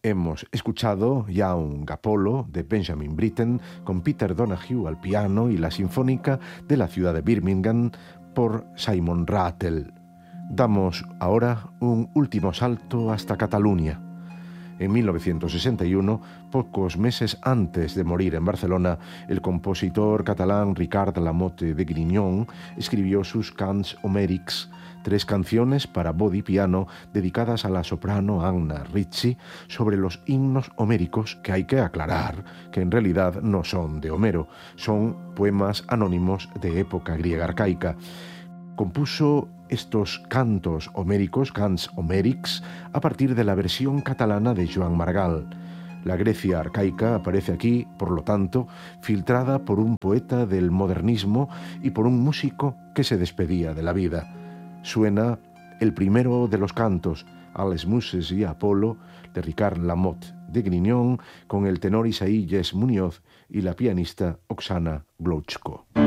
Hemos escuchado Young Apollo de Benjamin Britten con Peter Donahue al piano y la Sinfónica de la ciudad de Birmingham por Simon Rattle. Damos ahora un último salto hasta Cataluña. En 1961, pocos meses antes de morir en Barcelona, el compositor catalán Ricard Lamote de Grignon escribió sus Cants Homérics, 3 canciones para voz y piano dedicadas a la soprano Anna Ricci sobre los himnos homéricos, que hay que aclarar que en realidad no son de Homero, son poemas anónimos de época griega arcaica. Compuso estos cantos homéricos, Cants Homérics, a partir de la versión catalana de Joan Maragall. La Grecia arcaica aparece aquí, por lo tanto, filtrada por un poeta del modernismo y por un músico que se despedía de la vida. Suena el primero de los cantos, A les Muses y Apolo, de Ricard Lamote de Grignon, con el tenor Isaías Muñoz y la pianista Oksana Glotchko.